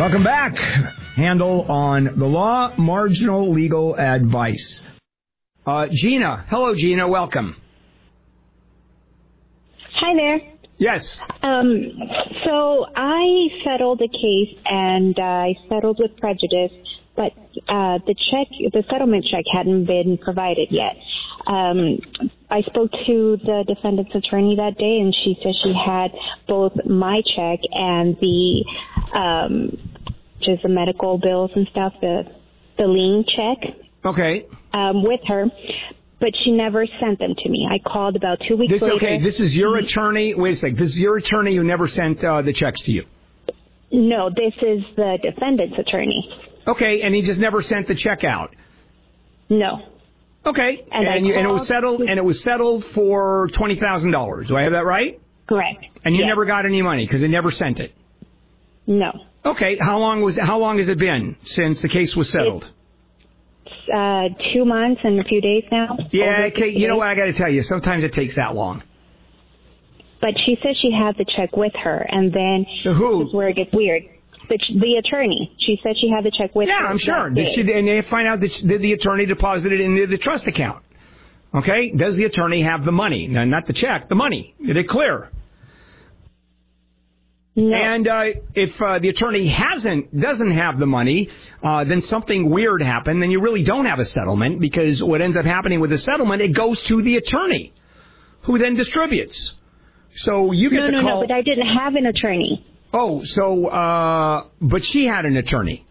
Welcome back. Handle on the law, marginal legal advice. Gina. Hello, Gina. Welcome. Hi there. Yes. So I settled the case, and I settled with prejudice, but the settlement check hadn't been provided yet. I spoke to the defendant's attorney that day, and she said she had both my check and the just the medical bills and stuff, the lien check. Okay. With her. But she never sent them to me. I called about 2 weeks later. Okay, this is your attorney. Wait a second. This is your attorney who never sent the checks to you. No, this is the defendant's attorney. Okay, and he just never sent the check out. No. Okay, and it was settled. And it was settled for $20,000. Do I have that right? Correct. And you never got any money because they never sent it. No. Okay, how long has it been since the case was settled? 2 months and a few days now. Yeah, okay, you know what, I got to tell you, sometimes it takes that long. But she said she had the check with her, and then who? This is where it gets weird. The attorney. She said she had the check with her. Yeah, I'm sure. And they find out that the attorney deposited it into the trust account. Okay, does the attorney have the money? No, not the check, the money. Is it clear? No. And if the attorney doesn't have the money, then something weird happened. Then you really don't have a settlement, because what ends up happening with the settlement, it goes to the attorney, who then distributes. So you get to call. No, but I didn't have an attorney. Oh, so but she had an attorney.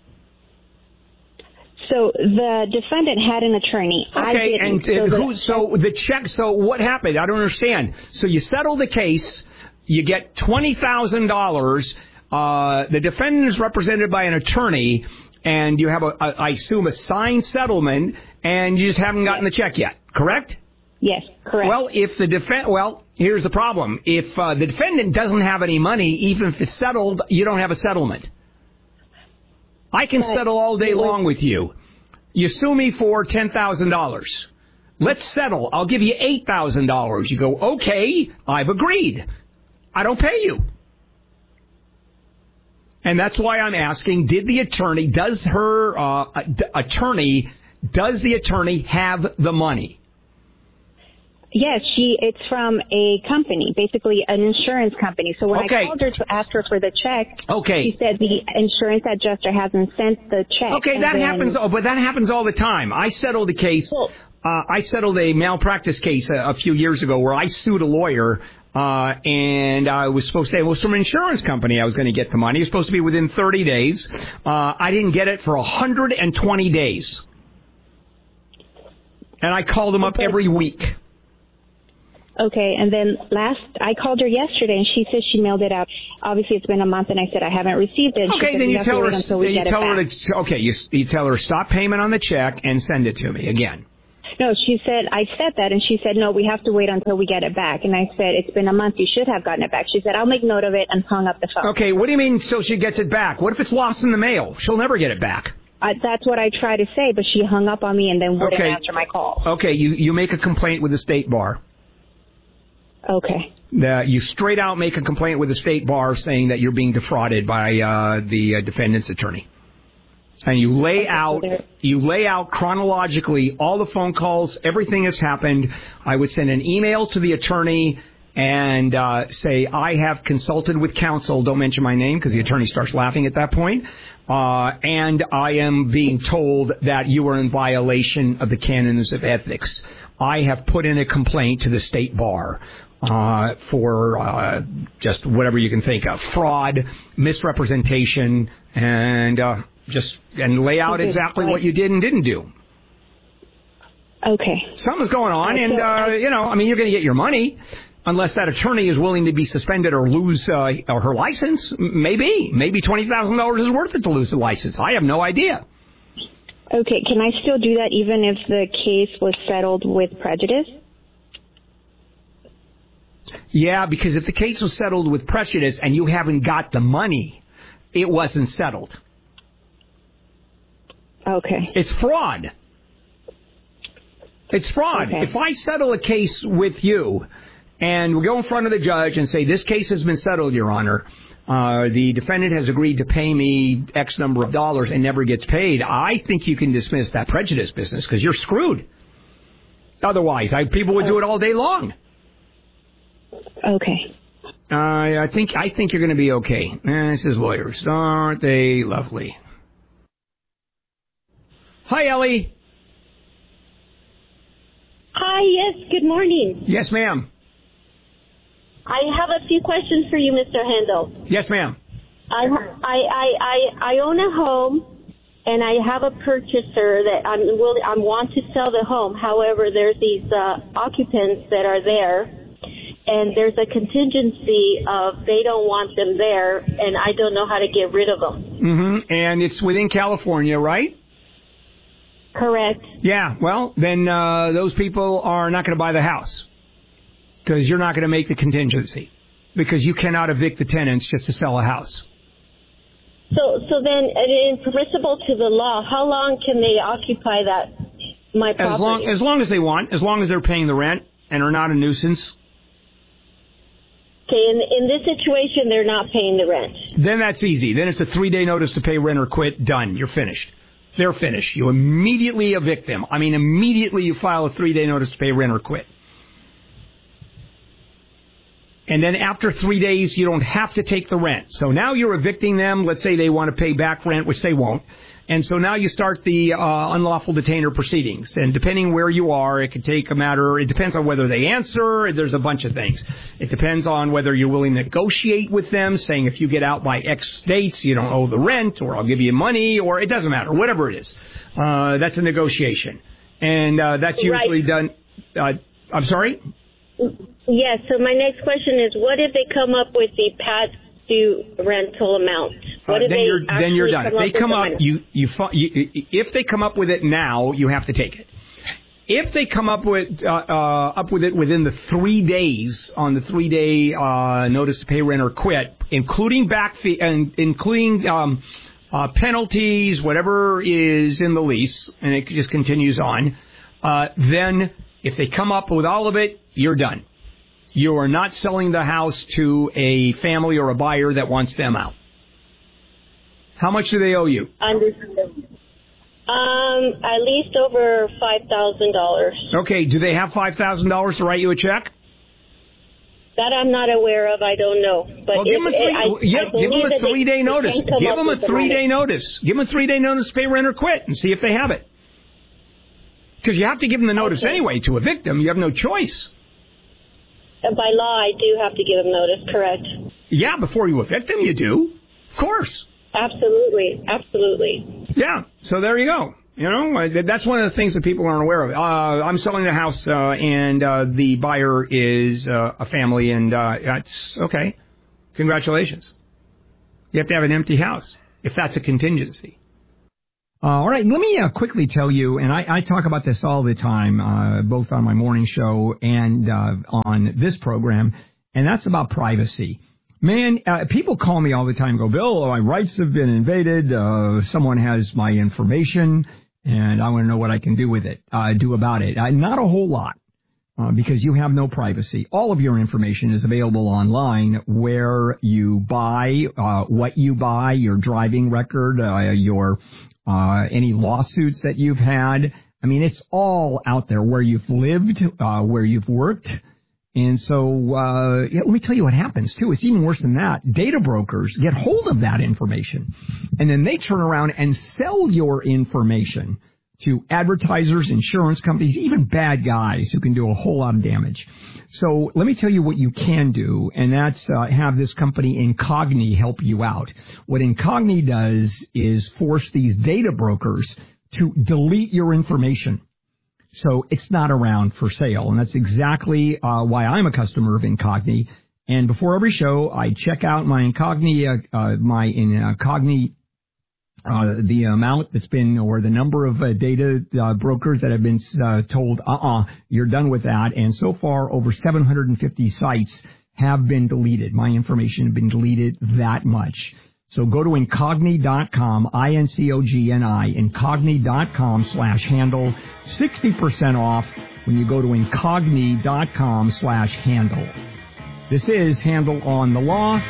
So the defendant had an attorney. Okay, I didn't. so the check. So what happened? I don't understand. So you settle the case. You get $20,000. The defendant is represented by an attorney, and you have I assume, a signed settlement, and you just haven't gotten the check yet. Correct? Yes, correct. Well, here's the problem. If the defendant doesn't have any money, even if it's settled, you don't have a settlement. I can settle all day long with you. You sue me for $10,000. Let's settle. I'll give you $8,000. You go, okay, I've agreed. I don't pay you. And that's why I'm asking, does the attorney have the money? Yes, it's from a company, basically an insurance company. So when I called her to ask her for the check, she said the insurance adjuster hasn't sent the check. Okay, that happens all the time. I settled a case. I settled a malpractice case a few years ago where I sued a lawyer, and I was supposed to. It was from an insurance company. I was going to get the money. It was supposed to be within 30 days. I didn't get it for 120 days, and I called them up every week. Okay, and then I called her yesterday, and she said she mailed it out. Obviously, it's been a month, and I said I haven't received it. Okay, then you tell her. You tell her stop payment on the check and send it to me again. No, she said, I said that, and she said, no, we have to wait until we get it back. And I said, it's been a month, you should have gotten it back. She said, I'll make note of it, and hung up the phone. Okay, what do you mean so she gets it back? What if it's lost in the mail? She'll never get it back. That's what I tried to say, but she hung up on me and then wouldn't answer my call. Okay, you make a complaint with the state bar. Okay. You straight out make a complaint with the state bar saying that you're being defrauded by the defendant's attorney. And you lay out chronologically all the phone calls, everything that's happened. I would send an email to the attorney and say, I have consulted with counsel. Don't mention my name because the attorney starts laughing at that point. And I am being told that you are in violation of the canons of ethics. I have put in a complaint to the state bar for just whatever you can think of, fraud, misrepresentation, and lay out exactly what you did and didn't do. Okay. Something's going on, and you're going to get your money unless that attorney is willing to be suspended or lose her license. Maybe $20,000 is worth it to lose the license. I have no idea. Okay, can I still do that even if the case was settled with prejudice? Yeah, because if the case was settled with prejudice and you haven't got the money, it wasn't settled. Okay. It's fraud. It's fraud. Okay. If I settle a case with you and we go in front of the judge and say, this case has been settled, Your Honor, the defendant has agreed to pay me X number of dollars and never gets paid, I think you can dismiss that prejudice business because you're screwed. Otherwise, people would do it all day long. Okay. I think you're going to be okay. This is lawyers. Aren't they lovely? Hi, Ellie. Hi, yes, good morning. Yes, ma'am. I have a few questions for you, Mr. Handel. Yes, ma'am. I own a home, and I have a purchaser that I want to sell the home. However, there's these occupants that are there, and there's a contingency of they don't want them there, and I don't know how to get rid of them. Mm-hmm. And it's within California, right? Correct. Yeah, well, then those people are not going to buy the house because you're not going to make the contingency because you cannot evict the tenants just to sell a house. So then, impermissible to the law, how long can they occupy my property? As long as they want, as long as they're paying the rent and are not a nuisance. Okay, in this situation, they're not paying the rent. Then that's easy. Then it's a 3-day notice to pay rent or quit. Done. You're finished. They're finished. You immediately evict them. I mean, immediately you file a 3-day notice to pay rent or quit. And then after 3 days, you don't have to take the rent. So now you're evicting them. Let's say they want to pay back rent, which they won't. And so now you start the unlawful detainer proceedings. And depending where you are, it could take a matter. It depends on whether they answer. There's a bunch of things. It depends on whether you're willing to negotiate with them, saying if you get out by X dates, you don't owe the rent, or I'll give you money, or it doesn't matter, whatever it is. That's a negotiation. And that's usually done. I'm sorry? Yes. So my next question is, what if they come up with the past due rental amount? What if then you're done. If they come up, if they come up with it now, you have to take it. If they come up with it within the 3 days on the 3-day notice to pay rent or quit, including back fee and including penalties, whatever is in the lease, and it just continues on, then if they come up with all of it, you're done. You are not selling the house to a family or a buyer that wants them out. How much do they owe you? Understood. At least over $5,000. Okay. Do they have $5,000 to write you a check? That I'm not aware of. I don't know. But well, give them a 3-day notice. Give them a 3-day notice. Give them a 3-day notice to pay rent or quit and see if they have it. Because you have to give them the notice anyway to evict them. You have no choice. By law, I do have to give them notice, correct? Yeah, before you evict them, you do. Of course. Absolutely. Absolutely. Yeah. So there you go. You know, that's one of the things that people aren't aware of. I'm selling the house, and the buyer is a family, and that's okay. Congratulations. You have to have an empty house if that's a contingency. All right, let me quickly tell you, and I talk about this all the time, both on my morning show and on this program, and that's about privacy. Man, people call me all the time and go, Bill, my rights have been invaded. Someone has my information, and I want to know what I can do about it. Not a whole lot. Because you have no privacy. All of your information is available online, where you buy, what you buy, your driving record, your any lawsuits that you've had. I mean, it's all out there, where you've lived, where you've worked. And so let me tell you what happens, too. It's even worse than that. Data brokers get hold of that information, and then they turn around and sell your information to advertisers, insurance companies, even bad guys who can do a whole lot of damage. So let me tell you what you can do, and that's have this company Incogni help you out. What Incogni does is force these data brokers to delete your information, so it's not around for sale. And that's exactly why I'm a customer of Incogni. And before every show, I check out my Incogni, the amount that's been, or the number of data brokers that have been told, you're done with that. And so far, over 750 sites have been deleted. My information has been deleted that much. So go to Incogni.com, INCOGNI, Incogni.com/handle, 60% off when you go to Incogni.com/handle. This is Handle on the Law.